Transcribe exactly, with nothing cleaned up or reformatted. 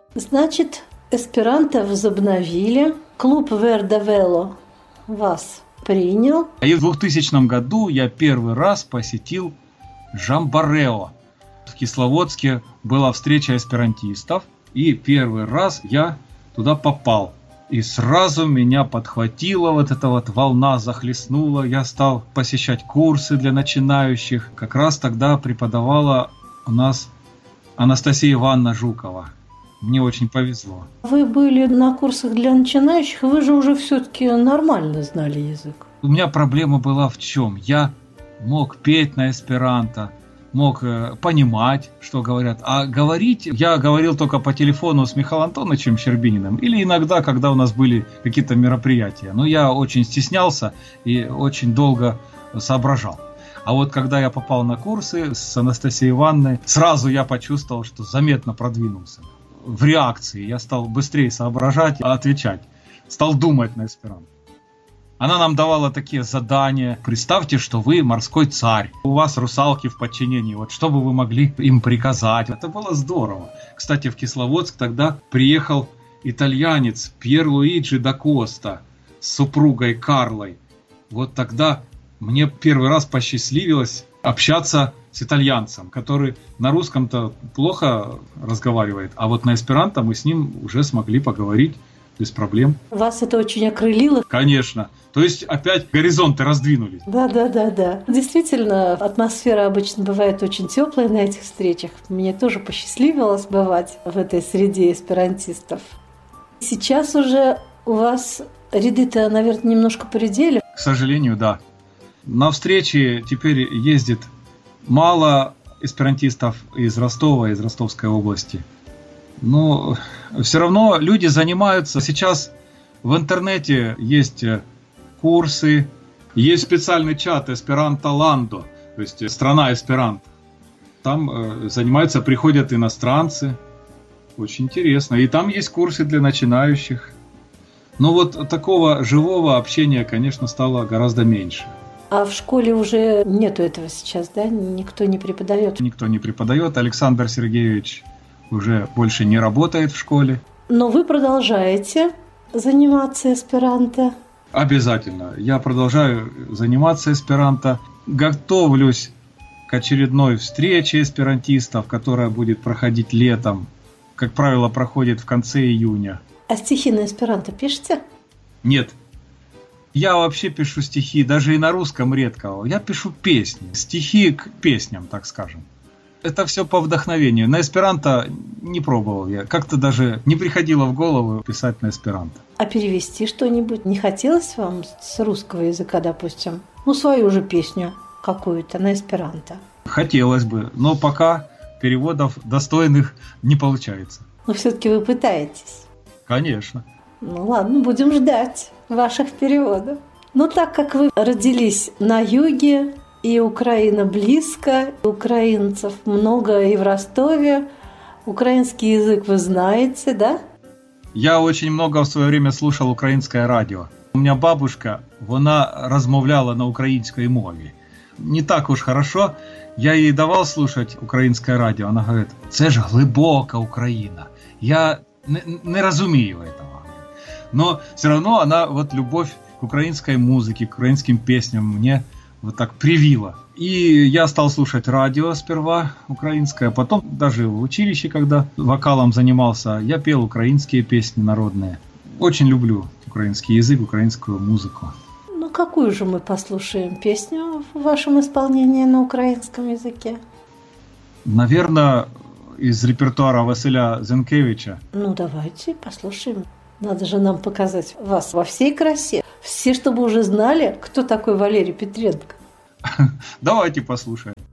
Значит, эсперанто возобновили, клуб Вердавело вас принял. И в двухтысячном году я первый раз посетил Жамбарео. В Кисловодске была встреча эсперантистов, и первый раз я туда попал. И сразу меня подхватила вот эта вот волна, захлестнула. Я стал посещать курсы для начинающих. Как раз тогда преподавала у нас Анастасия Ивановна Жукова. Мне очень повезло. Вы были на курсах для начинающих, вы же уже все-таки нормально знали язык. У меня проблема была в чем? Я мог петь на эсперанто, мог э, понимать, что говорят. А говорить я говорил только по телефону с Михаилом Антоновичем Щербининым или иногда, когда у нас были какие-то мероприятия. Но я очень стеснялся и очень долго соображал. А вот когда я попал на курсы с Анастасией Ивановной, сразу я почувствовал, что заметно продвинулся. В реакции я стал быстрее соображать, отвечать. Стал думать на эсперанто. Она нам давала такие задания. Представьте, что вы морской царь. У вас русалки в подчинении. Вот что бы вы могли им приказать? Это было здорово. Кстати, в Кисловодск тогда приехал итальянец Пьер Луиджи да Коста с супругой Карлой. Вот тогда мне первый раз посчастливилось общаться с итальянцем, который на русском-то плохо разговаривает, а вот на эсперанто мы с ним уже смогли поговорить без проблем. Вас это очень окрылило? Конечно. То есть опять горизонты раздвинулись. Да, да, да, да. Действительно, атмосфера обычно бывает очень теплая на этих встречах. Мне тоже посчастливилось бывать в этой среде эсперантистов. Сейчас уже у вас ряды-то, наверное, немножко поредели. К сожалению, да. На встречи теперь ездит мало эсперантистов из Ростова, из Ростовской области. Но все равно люди занимаются. Сейчас в интернете есть курсы, есть специальный чат Эсперанто Ландо, то есть страна эсперанто. Там занимаются, приходят иностранцы. Очень интересно. И там есть курсы для начинающих. Но вот такого живого общения, конечно, стало гораздо меньше. А в школе уже нету этого сейчас, да? Никто не преподает? Никто не преподает. Александр Сергеевич уже больше не работает в школе. Но вы продолжаете заниматься эсперанто? Обязательно. Я продолжаю заниматься эсперанто. Готовлюсь к очередной встрече эсперантистов, которая будет проходить летом. Как правило, проходит в конце июня. А стихи на эсперанто пишете? Нет. Я вообще пишу стихи, даже и на русском редко. Я пишу песни, стихи к песням, так скажем. Это все по вдохновению. На эсперанто не пробовал я. Как-то даже не приходило в голову писать на эсперанто. А перевести что-нибудь не хотелось вам с русского языка, допустим? Ну, свою же песню какую-то на эсперанто. Хотелось бы, но пока переводов достойных не получается. Но все-таки вы пытаетесь. Конечно. Ну ладно, будем ждать ваших переводов. Но так как вы родились на юге, и Украина близко, украинцев много и в Ростове, украинский язык вы знаете, да? Я очень много в свое время слушал українське радіо. У меня бабушка, вона розмовляла на українській мові. Не так уж хорошо. Я ей давал слушать українське радіо. Она говорит, це ж глибока Україна. Я не, не разумею этого. Но все равно она, вот любовь к украинской музыке, к украинским песням мне вот так привила. И я стал слушать радио сперва украинское, а потом даже в училище, когда вокалом занимался, я пел украинские песни народные. Очень люблю украинский язык, украинскую музыку. Ну, какую же мы послушаем песню в вашем исполнении на украинском языке? Наверное, из репертуара Василя Зенкевича. Ну, давайте послушаем. Надо же нам показать вас во всей красе. Все, чтобы уже знали, кто такой Валерий Петренко. Давайте послушаем.